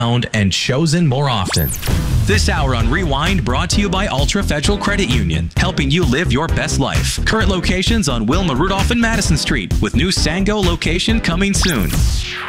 and chosen more often. This hour on Rewind brought to you by Ultra Federal Credit Union, helping you live your best life. Current locations on Wilma Rudolph and Madison Street, with new Sango location coming soon.